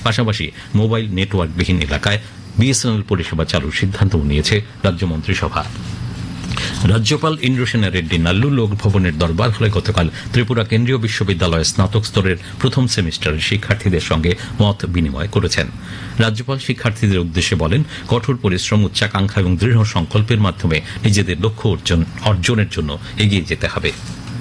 পাশাপাশি মোবাইল নেটওয়ার্কবিহীন এলাকায় বিএসএনএল পরিষেবা চালুর সিদ্ধান্ত নিয়েছে রাজ্য মন্ত্রিসভা। রাজ্যপাল ইন্দ্রসেনা রেড্ডি নাল্লু লোকভবনের দরবার হলে গতকাল ত্রিপুরা কেন্দ্রীয় বিশ্ববিদ্যালয়ের স্নাতক স্তরের প্রথম সেমিস্টারের শিক্ষার্থীদের সঙ্গে মত বিনিময় করেছেন। রাজ্যপাল শিক্ষার্থীদের উদ্দেশ্যে বলেন, কঠোর পরিশ্রম, উচ্চাকাঙ্ক্ষা এবং দৃঢ় সংকল্পের মাধ্যমে নিজেদের লক্ষ্য অর্জনের জন্য এগিয়ে যেতে হবে।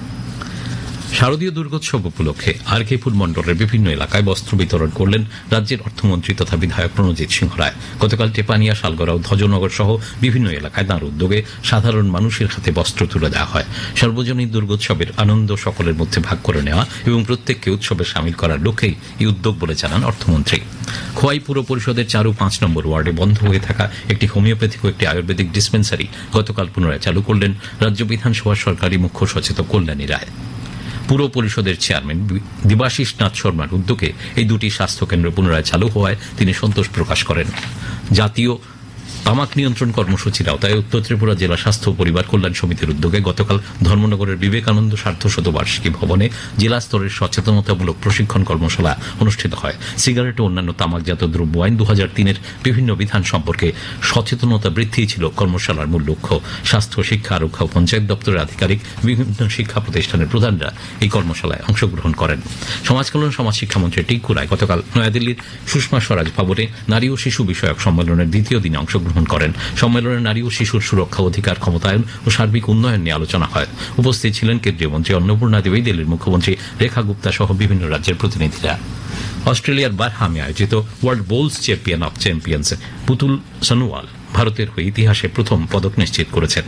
শারদীয় দুর্গোৎসব উপলক্ষে আরকেপুর মণ্ডলের বিভিন্ন এলাকায় বস্ত্র বিতরণ করলেন রাজ্যের অর্থমন্ত্রী তথা বিধায়ক প্রণজিৎ সিংহ রায়। গতকাল টেপানিয়া, শালগড়া ও ধ্বজনগর সহ বিভিন্ন এলাকায় তাঁর উদ্যোগে সাধারণ মানুষের হাতে বস্ত্র তুলে দেওয়া হয়। সর্বজনীন দুর্গোৎসবের আনন্দ সকলের মধ্যে ভাগ করে নেওয়া এবং প্রত্যেককে উৎসবে সামিল করার লক্ষ্যেই এই উদ্যোগ বলে জানান অর্থমন্ত্রী। খোয়াই পুর পরিষদের ৪ ও ৫ নম্বর ওয়ার্ডে বন্ধ হয়ে থাকা একটি হোমিওপ্যাথিক ও একটি আয়ুর্বেদিক ডিসপেন্সারি গতকাল পুনরায় চালু করলেন রাজ্য বিধানসভার সরকারি মুখ্য সচেতক কল্যাণী রায়। পুর পরিষদের চেয়ারম্যান দেবাশিস নাথ শর্মার উদ্যোগে এই দুটি স্বাস্থ্যকেন্দ্র পুনরায় চালু হওয়ায় তিনি সন্তোষ প্রকাশ করেন। জাতীয় তামাক নিয়ন্ত্রণ কর্মসূচির আওতায় উত্তর ত্রিপুরা জেলা স্বাস্থ্য ও পরিবার কল্যাণ সমিতির উদ্যোগে গতকাল ধর্মনগরের বিবেকানন্দ সার্ধশতবার্ষিকী ভবনে জেলা স্তরের সচেতনতামূলক প্রশিক্ষণ কর্মশালা অনুষ্ঠিত হয়। সিগারেট ও অন্যান্য তামাকজাত দ্রব্য আইন ২০০৩-এর বিভিন্ন বিধান সম্পর্কে সচেতনতা বৃদ্ধি ছিল কর্মশালার মূল লক্ষ্য। স্বাস্থ্য, শিক্ষা, আরক্ষা ও পঞ্চায়েত দপ্তরের আধিকারিক, বিভিন্ন শিক্ষা প্রতিষ্ঠানের প্রধানরা এই কর্মশালায় অংশগ্রহণ করেন। সমাজ কল্যাণ সমাজ শিক্ষামন্ত্রী টিঙ্কু রায় গতকাল নয়াদিল্লির সুষমা স্বরাজ ভবনে নারী ও শিশু বিষয়ক সম্মেলনের দ্বিতীয় দিনে অংশগ্রহণ করেন। সম্মেলনে নারী ও শিশুর সুরক্ষা, অধিকার, ক্ষমতায়ন ও সার্বিক উন্নয়ন নিয়ে আলোচনা হয়। উপস্থিত ছিলেন কেন্দ্রীয় মন্ত্রী অন্নপূর্ণা দেবী, দিল্লির মুখ্যমন্ত্রী রেখা গুপ্তা সহ বিভিন্ন রাজ্যের প্রতিনিধিরা। অস্ট্রেলিয়ার বারহামে আয়োজিত world bowls champion of champions পুতুল সনোয়াল ভারতের হয়ে ইতিহাসে প্রথম পদক নিশ্চিত করেছেন।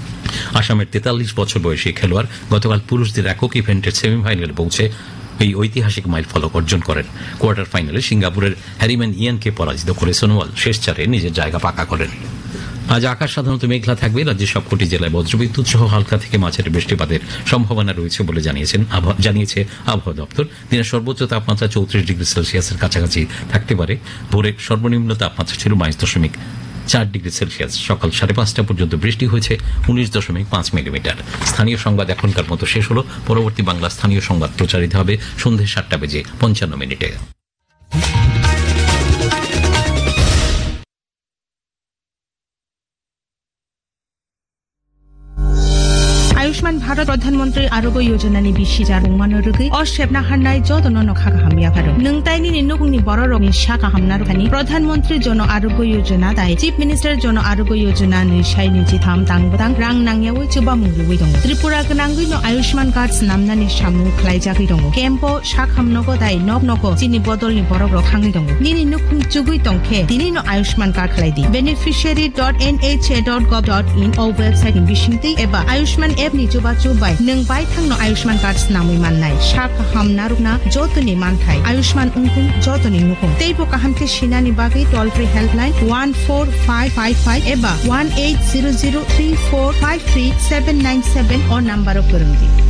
আসামের ৪৩ বছর বয়সী খেলোয়াড় গতকাল পুরুষদের একক ইভেন্টের সেমিফাইনালে পৌঁছে এই ঐতিহাসিক মাইল ফলক অর্জন করেন। কোয়ার্টার ফাইনালে সিঙ্গাপুরের হ্যারিম্যান ইয়ানকে পরাজিত করে সোনোয়াল শেষ চারে নিজের জায়গা পাকা করেন। আজ আকাশ সাধারণত মেঘলা থাকবে। রাজ্যের সবকটি জেলায় বজ্রবিদ্যুৎ সহ হালকা থেকে মাঝারি বৃষ্টিপাতের সম্ভাবনা রয়েছে বলে জানিয়েছে আবহাওয়া দপ্তর। দিনের সর্বোচ্চ তাপমাত্রা ৩৪ ডিগ্রি সেলসিয়াসের কাছাকাছি থাকতে পারে। ভোরে সর্বনিম্ন তাপমাত্রা ছিল ২২.৪ ডিগ্রি সেলসিয়াস। সকাল ৫:৩০ পর্যন্ত বৃষ্টি হয়েছে ১৯.৫ মিলিমিটার। স্থানীয় সংবাদ এখনকার মতো শেষ হলো। পরবর্তী বাংলা স্থানীয় সংবাদ প্রচারিত হবে সন্ধ্যে ৭:৫৫। आयुष्मान भारत प्रधानमंत्री आरोग्य योजना नि बिसिजा रंमानो रुगै असेबना हानाय जदनो नखा हामिया भारत नोंतायनि नुगुनि बर रंनि शाखा हामना रुखानि प्रधानमंत्री जन आरोग्य योजना दाय चीफ मिनिस्टर जन आरोग्य योजना नि साइनि जिथाम दांबदां रां नांयावै जोबा मुलुगै दं त्रिपुरा गनांगै न आयुष्मान कार्ड नामनानि सामु खलायजागै दं केम्पो शाखामनगो दाय नक नको चिनि बदलनि बर रखाङै दं निनि नुखुं जुगै दंखे दिनि न आयुष्मान कार्ड खलायदि beneficiary.nha.gov.in ओ वेबसाइट नि बिसिंति एबा आयुष्मान एप नि जोबा जोबाय नों बाय थांनो आयुष्मान कार्ड नामै माननाय शाखा हामना रुना जतनि मानथाय आयुष्मान उंकुं जतनि नुखुं तेबो काहामके सिनानि बागै टोल फ्री हेल्पलाइन 14555 एबा 18003453 797 और नम्बर फोरंदि।